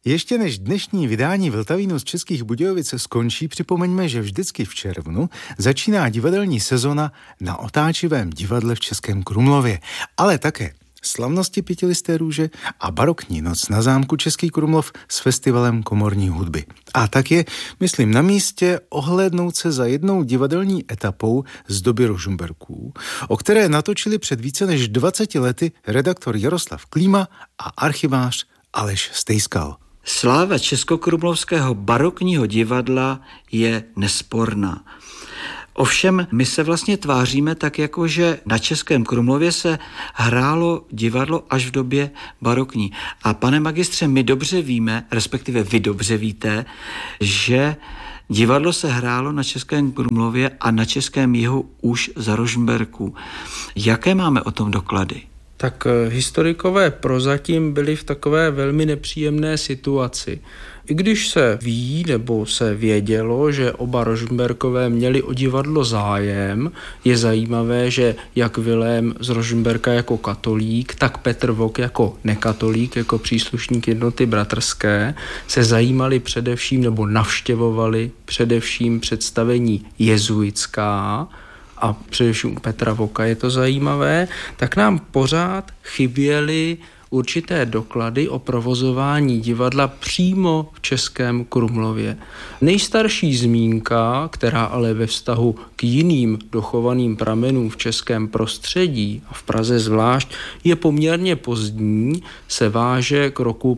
Ještě než dnešní vydání Vltavínu z Českých Budějovic skončí, připomeňme, že vždycky v červnu začíná divadelní sezona na Otáčivém divadle v Českém Krumlově, ale také slavnosti Pětilisté růže a barokní noc na zámku Český Krumlov s festivalem komorní hudby. A tak je, myslím, na místě ohlédnout se za jednou divadelní etapou z doby Rožmberků, o které natočili před více než 20 lety redaktor Jaroslav Klíma a archivář Aleš Stejskal. Sláva Českokrumlovského barokního divadla je nesporná. Ovšem, my se vlastně tváříme tak, jako že na Českém Krumlově se hrálo divadlo až v době barokní. A pane magistře, my dobře víme, respektive vy dobře víte, že divadlo se hrálo na Českém Krumlově a na Českém jihu už za Rožmberků. Jaké máme o tom doklady? Tak historikové prozatím byli v takové velmi nepříjemné situaci. I když se ví, nebo se vědělo, že oba Rožmberkové měli o divadlo zájem, je zajímavé, že jak Vilém z Rožmberka jako katolík, tak Petr Vok jako nekatolík, jako příslušník jednoty bratrské, se zajímali především, nebo navštěvovali především představení jezuitská, a především u Petra Voka je to zajímavé, tak nám pořád chyběly určité doklady o provozování divadla přímo v Českém Krumlově. Nejstarší zmínka, která ale ve vztahu k jiným dochovaným pramenům v českém prostředí a v Praze zvlášť, je poměrně pozdní, se váže k roku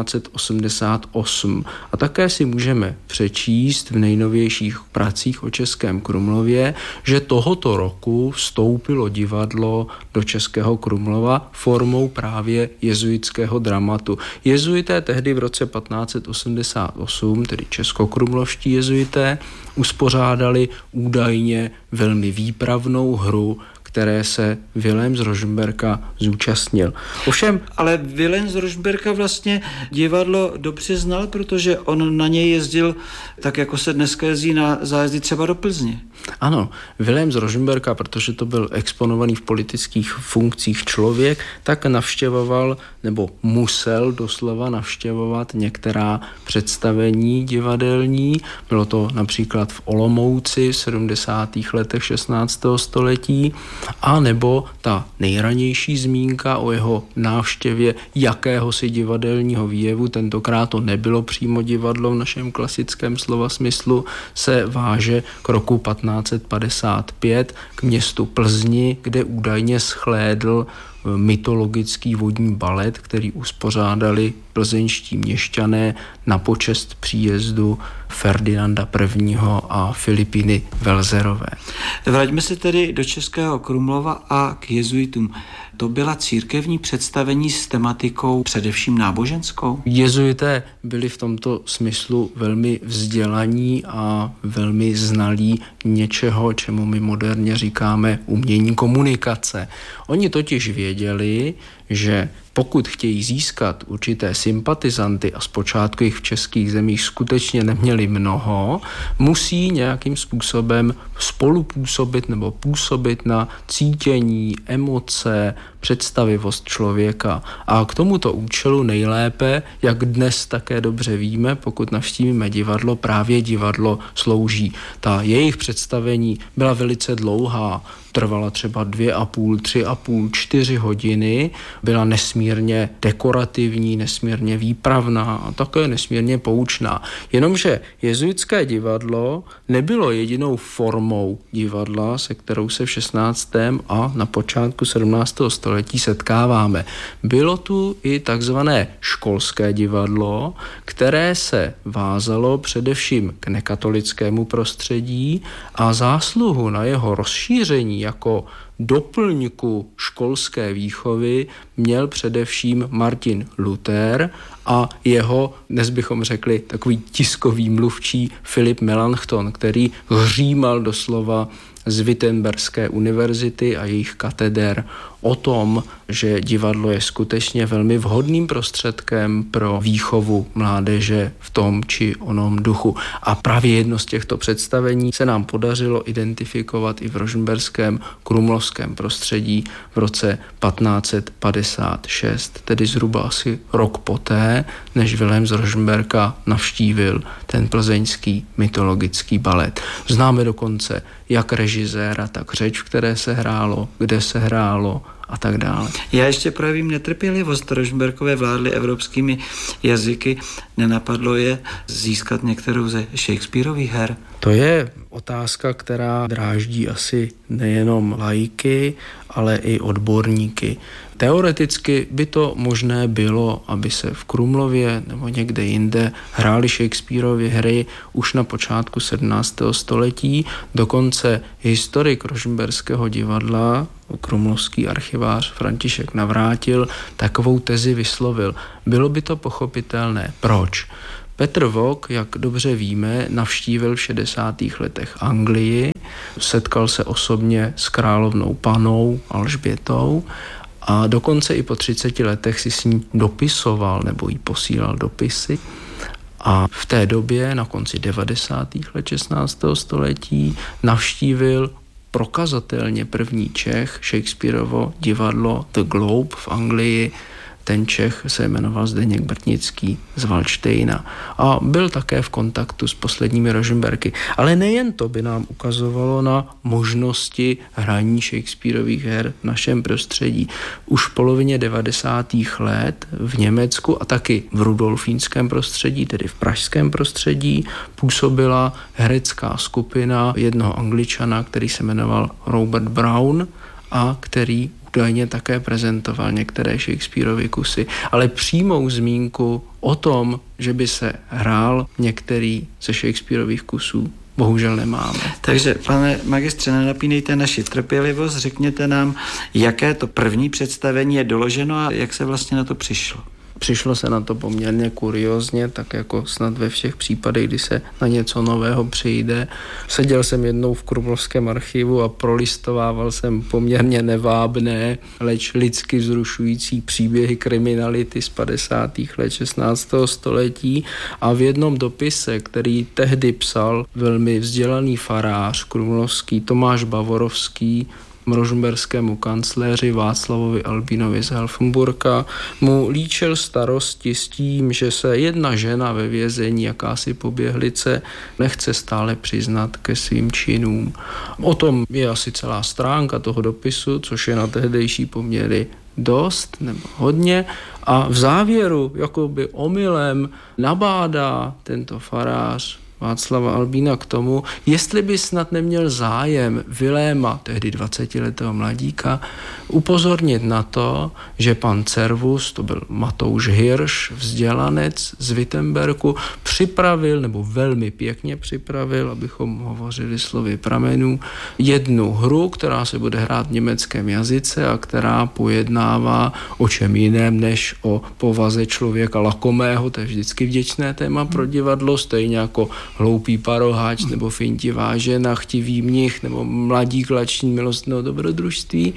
1588. A také si můžeme přečíst v nejnovějších pracích o Českém Krumlově, že tohoto roku vstoupilo divadlo do Českého Krumlova formou právě jezuitského dramatu. Jezuité tehdy v roce 1588, tedy českokrumlovští jezuité, uspořádali údajně velmi výpravnou hru, které se Vilém z Rožmberka zúčastnil. Ovšem, ale Vilém z Rožmberka vlastně divadlo dobře znal, protože on na něj jezdil tak, jako se dneska jezdí na zájezdy třeba do Plzně. Ano, Vilém z Rožmberka, protože to byl exponovaný v politických funkcích člověk, tak navštěvoval, nebo musel doslova navštěvovat některá představení divadelní. Bylo to například v Olomouci v 70. letech 16. století, a nebo ta nejranější zmínka o jeho návštěvě jakéhosi divadelního výjevu, tentokrát to nebylo přímo divadlo v našem klasickém slova smyslu, se váže k roku 1555 k městu Plzni, kde údajně shlédl mytologický vodní balet, který uspořádali plzeňští měšťané na počest příjezdu Ferdinanda I. a Filipiny Welzerové. Vraťme se tedy do Českého Krumlova a k jezuitům. To byla církevní představení s tematikou především náboženskou? Jezuité byli v tomto smyslu velmi vzdělaní a velmi znalí něčeho, čemu my moderně říkáme umění komunikace. Oni totiž věděli, že pokud chtějí získat určité sympatizanty, a zpočátku jich v českých zemích skutečně neměli mnoho, musí nějakým způsobem spolupůsobit nebo působit na cítění, emoce, představivost člověka. A k tomuto účelu nejlépe, jak dnes také dobře víme, pokud navštívíme divadlo, právě divadlo slouží. Ta jejich představení byla velice dlouhá, trvala třeba 2,5, 3,5, 4 hodiny, byla nesmírně dekorativní, nesmírně výpravná a také nesmírně poučná. Jenomže jezuitské divadlo nebylo jedinou formou divadla, se kterou se v 16. a na počátku 17. století setkáváme. Bylo tu i takzvané školské divadlo, které se vázalo především k nekatolickému prostředí a zásluhu na jeho rozšíření jako doplňku školské výchovy měl především Martin Luther a jeho, dnes bychom řekli, takový tiskový mluvčí Filip Melanchthon, který hřímal doslova z Wittenberské univerzity a jejich kateder o tom, že divadlo je skutečně velmi vhodným prostředkem pro výchovu mládeže v tom či onom duchu. A právě jedno z těchto představení se nám podařilo identifikovat i v rožmberském krumlovském prostředí v roce 1556, tedy zhruba asi rok poté, než Vilém z Rožmberka navštívil ten plzeňský mytologický balet. Známe dokonce jak režiséra, tak řeč, v které se hrálo, kde se hrálo a tak dále. Já ještě projevím netrpělivost. Rožmberkové vládli evropskými jazyky. Nenapadlo je získat některou ze Shakespeareových her? To je otázka, která dráždí asi nejenom laiky, ale i odborníky. Teoreticky by to možné bylo, aby se v Krumlově nebo někde jinde hrály Shakespeareovy hry už na počátku 17. století. Dokonce historik rožmberského divadla, krumlovský archivář František Navrátil, takovou tezi vyslovil. Bylo by to pochopitelné. Proč? Petr Vok, jak dobře víme, navštívil v 60. letech Anglii, setkal se osobně s královnou Panou Alžbětou a dokonce i po 30 letech si s ní dopisoval nebo jí posílal dopisy. A v té době, na konci 90. let 16. století, navštívil prokazatelně první Čech Shakespeareovo divadlo The Globe v Anglii. Ten Čech se jmenoval Zdeněk Brtnický z Valdštejna a byl také v kontaktu s posledními Rožmberky. Ale nejen to by nám ukazovalo na možnosti hraní Shakespeareových her v našem prostředí. Už v polovině 90. let v Německu a taky v rudolfínském prostředí, tedy v pražském prostředí, působila herecká skupina jednoho Angličana, který se jmenoval Robert Brown a který údajně také prezentoval některé Shakespeareovy kusy, ale přímou zmínku o tom, že by se hrál některý ze Shakespeareových kusů, bohužel nemáme. Takže, pane magistře, nenapínejte naši trpělivost, řekněte nám, jaké to první představení je doloženo a jak se vlastně na to přišlo. Přišlo se na to poměrně kuriózně, tak jako snad ve všech případech, kdy se na něco nového přijde. Seděl jsem jednou v Krumlovském archivu a prolistovával jsem poměrně nevábné, leč lidsky vzrušující příběhy kriminality z 50. let 16. století a v jednom dopise, který tehdy psal velmi vzdělaný farář krumlovský Tomáš Bavorovský, rožmberskému kancléři Václavovi Albínovi z Helfenburka, mu líčil starosti s tím, že se jedna žena ve vězení, jakási poběhlice, nechce stále přiznat ke svým činům. O tom je asi celá stránka toho dopisu, což je na tehdejší poměry dost nebo hodně. A v závěru, jakoby omylem, nabádá tento farář Václava Albína k tomu, jestli by snad neměl zájem Viléma, tehdy 20letého mladíka, upozornit na to, že pan Cervus, to byl Matouš Hirš, vzdělanec z Wittenbergu, připravil, nebo velmi pěkně připravil, abychom hovořili slovy pramenů, jednu hru, která se bude hrát v německém jazyce a která pojednává o čem jiném, než o povaze člověka lakomého, to je vždycky vděčné téma pro divadlo, stejně jako hloupý paroháč nebo fintivá žena, chtivý mnich nebo mladík lační milostného dobrodružství.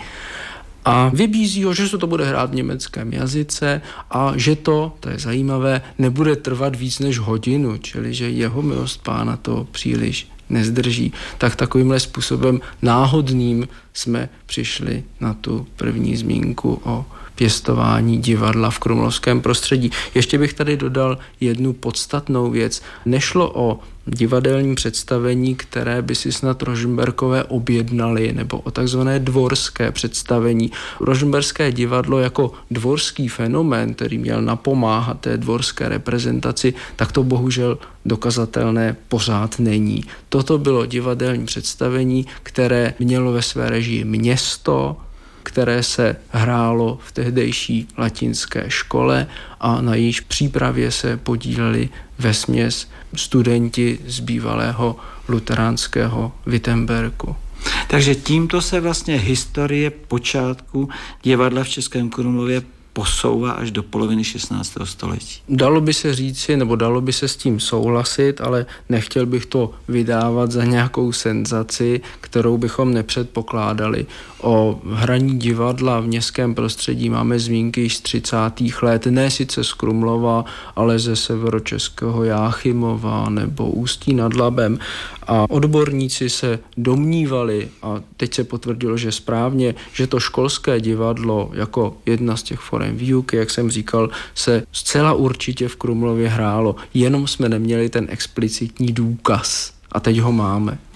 A vybízí ho, že se to bude hrát v německém jazyce a že to je zajímavé, nebude trvat víc než hodinu, čili že jeho milost pána to příliš nezdrží. Tak takovýmhle způsobem náhodným jsme přišli na tu první zmínku o pěstování divadla v krumlovském prostředí. Ještě bych tady dodal jednu podstatnou věc. Nešlo o divadelní představení, které by si snad Rožmberkové objednali, nebo o takzvané dvorské představení. Rožmberské divadlo jako dvorský fenomén, který měl napomáhat té dvorské reprezentaci, tak to bohužel dokazatelné pořád není. Toto bylo divadelní představení, které mělo ve své režii město, které se hrálo v tehdejší latinské škole a na jejíž přípravě se podíleli vesměs studenti z bývalého luteránského Wittenbergu. Takže tímto se vlastně historie počátku divadla v Českém Krumlově posouvá až do poloviny 16. století. Dalo by se říci, nebo dalo by se s tím souhlasit, ale nechtěl bych to vydávat za nějakou senzaci, kterou bychom nepředpokládali. O hraní divadla v městském prostředí máme zmínky již z 30. let, ne sice z Krumlova, ale ze severočeského Jáchymova nebo Ústí nad Labem. A odborníci se domnívali, a teď se potvrdilo, že správně, že to školské divadlo jako jedna z těch forem výuky, jak jsem říkal, se zcela určitě v Krumlově hrálo, jenom jsme neměli ten explicitní důkaz. A teď ho máme.